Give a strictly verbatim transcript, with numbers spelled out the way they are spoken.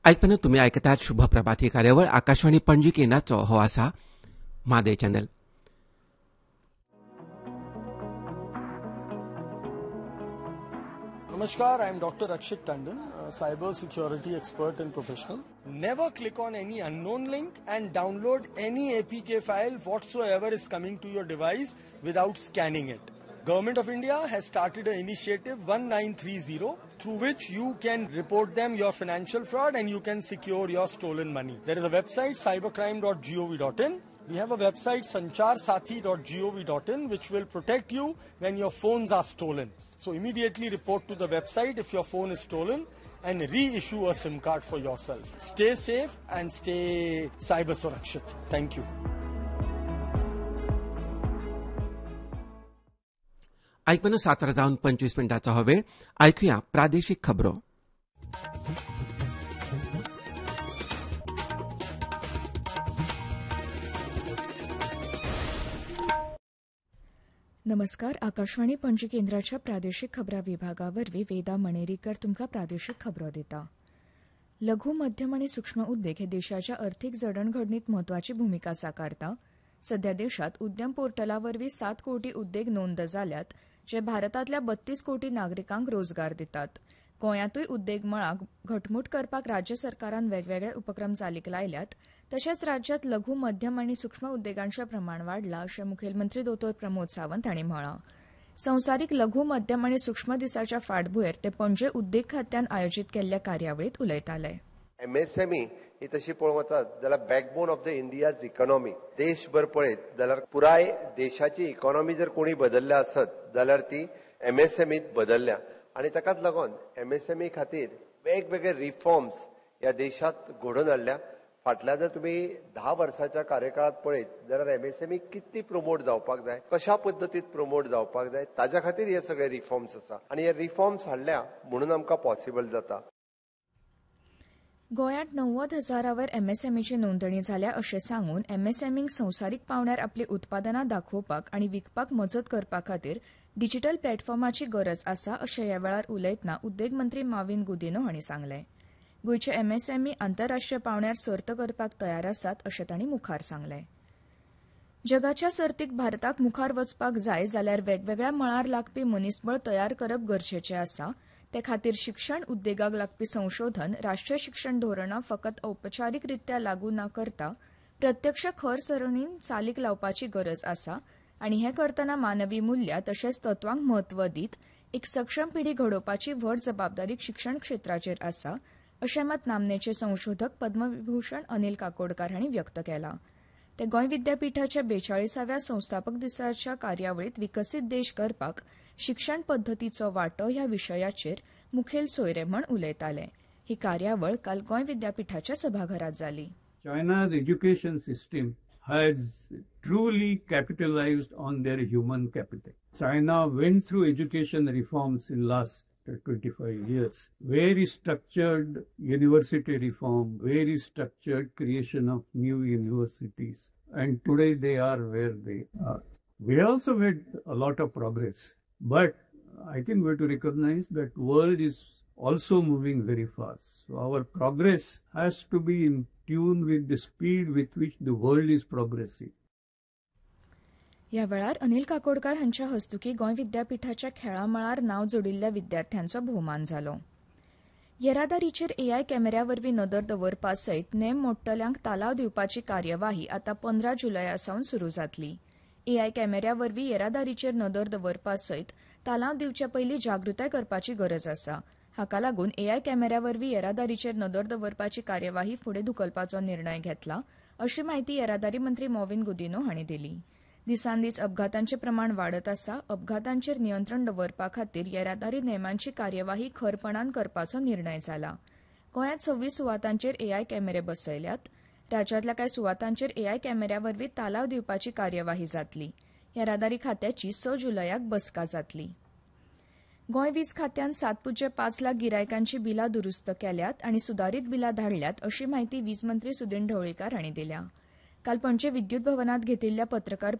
आयकतना तुम्ही आयकतात शुभ प्रभात ही कार्यावळ आकाशवाणी पणजी केंद्राचो हो आसा मादे channel. Namaskar, I am Doctor Akshit Tandon, a cyber security expert and professional. Never click on any unknown link and download any A P K file whatsoever is coming to your device without scanning it. Government of India has started an initiative one nine three zero through which you can report them your financial fraud and you can secure your stolen money. There is a website cybercrime dot gov dot in. We have a website sanchar sathi dot gov dot in which will protect you when your phones are stolen. So immediately report to the website if your phone is stolen and reissue a SIM card for yourself. Stay safe and stay cyber surakshit. Thank you. ऐकून सातारा जावन पंचवीस मिनटाचो हो वेळ. ऐकुया प्रादेशीक खबरो. नमस्कार. आकाशवाणी पणजी केंद्राच्या प्रादेशीक खबरां विभागावरवीं वेदा मणेरीकर तुमकां प्रादेशीक खबरो दिता. लघु मध्यम आनी सूक्ष्म उद्देग हे देशाच्या अर्थीक जडणघडणीत म्हत्वाची भूमिका साकारता. सध्या देशात उद्यम पोर्टला वरवीं सात कोटी उद्देग नोंद जाल्यात जे भारतांतल्या बत्तीस कोटी नागरिकांक रोजगार दितात. गोंयांतूय उद्देग मळाक घटमूट करपाक राज्य सरकारान वेगवेगळे उपक्रम चालीक लायल्यात. तशेंच राज्यांत लघु मध्यम आनी सूक्ष्म उद्देगांचें प्रमाण वाडलां अशें मुखेलमंत्री दोतोर प्रमोद सावंत हांणी म्हळां. संवसारीक लघु मध्यम आनी सूक्ष्म दिसाच्या फाटभुंयेर ते पणजे उद्देग खात्यान आयोजीत केल्ल्या कार्यावळींत उलयताले. एमएसएमई ही तशी पळोवंक वतात जाल्यार backbone of the India's economy. देशभर पळयत जाल्यार पुराय देशाची इकॉनॉमी जर कोणी बदल्ल्या आसत जाल्यार ती एमएसएमईत बदल्ल्या आनी ताकाच लागून एमएसएमई खातीर वेगवेगळे रिफॉर्म्स ह्या देशांत घडोवन हाडल्या. फाटल्या जर तुम्ही दहा वर्साच्या कार्यकाळात पळयत जाल्यार एमएसएमई कितली प्रमोट जावपाक जाय, कशा पद्दतीत प्रमोट जावपाक जाय, ताज्या खातीर हे सगळे रिफॉर्म्स आसा आनी हे रिफॉर्म्स हाडल्या म्हणून आमकां पॉसिबल जाता. गोंयांत णव्वद हजारावर एमएसएमईची नोंदणी जाल्या अशें सांगून एमएसएमईक संवसारीक पांवड्यार आपली उत्पादनां दाखोवपाक आनी विकपाक मजत करपा खातीर डिजिटल प्लॅटफॉर्माची गरज आसा अशें ह्या वेळार उलयतना उद्देग मंत्री माविन गुदिनो हांणी सांगलें. गोंयचे एमएसएमई आंतरराष्ट्रीय पांवड्यार सर्त करपाक तयार आसात अशें तांणी मुखार सांगलें. जगाच्या सर्तीक भारताक मुखार वचपाक जाय जाल्यार वेगवेगळ्या मळार लागपी मनीसबळ तयार करप गरजेचें आसा. ते खातीर शिक्षण उद्देगाक लागपी संशोधन राष्ट्रीय शिक्षण धोरणां फकत औपचारीकरित्या लागू न करता प्रत्यक्ष खर सरणीन चालीक लावपाची गरज आसा आनी हें करतना मानवी मुल्यां तशेंच तत्वांक म्हत्व दीत एक सक्षम पिढी घडोवपाची व्हड जबाबदारी शिक्षण क्षेत्राचेर आसा अशें मत नामनेचे संशोधक पद्मविभूषण अनिल काकोडकार हांणी व्यक्त केलां. ते गोंय विद्यापीठाच्या बेचाळीसाव्या संस्थापक दिसाच्या कार्यावळीत विकसीत देश करपाक शिक्षण पद्दतीचो वांटो ह्या विशयाचेर मुखेल सोयरे म्हण उलयताले. ही कार्यावळ काल गोंय विद्यापीठाच्या सभाघरात जाली. China's education system has truly capitalized on their human capital. China went through education reforms in last twenty-five years. Very structured university reform, very structured creation of new universities. And today they are where they are. We also made a lot of progress. But I think we have to recognize that world is also moving very fast. So our progress has to be in tune with the speed with which the world is progressing. ह्या वेळार अनिल काकोडकार हांच्या हस्तुकी गोंय विद्यापीठाच्या खेळां मळार नांव जोडिल्ल्या विद्यार्थ्यांचो भोवमान जालो. येरादारीचेर एआय कॅमेऱ्या वरवीं नदर दवरपा सयत नेम मोडटल्यांक तालाव दिवपाची कार्यवाही आतां पंदरा जुलया सावन सुरू जातली. एआय कॅमेऱ्या वरवीं येरादारीचेर नदर दवरपा सयत तालाव दिवचे पयलीं जागृताय करपाची गरज आसा. हाका लागून एआय कॅमेऱ्या वरवीं येरादारीचेर नदर दवरपाची कार्यवाही फुडें धुकलपाचो निर्णय घेतला अशी माहिती येरादारी मंत्री मॉविन गुदिनो हांणी दिली. दिसान दीस अपघातांचें प्रमाण वाडत आसा. अपघातांचेर नियंत्रण दवरपा खातीर येरादारी नेमांची कार्यवाही खरपणान करपाचो निर्णय जाला. गोंयांत सव्वीस सुवातांचेर एआय कॅमेरे बसयल्यात. राज्यांतल्या कांय सुवातांचेर एआय कॅमेऱ्या वरवीं तालाव दिवपाची कार्यवाही जातली. येरादारी खात्याची स जुलयाक बसका जातली. गोंय वीज खात्यान सात पुज्य पाच लाख गिरायकांची बिलां दुरुस्त केल्यात आनी सुदारीत बिलां धाडल्यात अशी माहिती वीज मंत्री सुदीन ढवळीकार हांणी दिल्या. काल पणजे विद्युत भवनात घेतिल्ल्या पत्रकार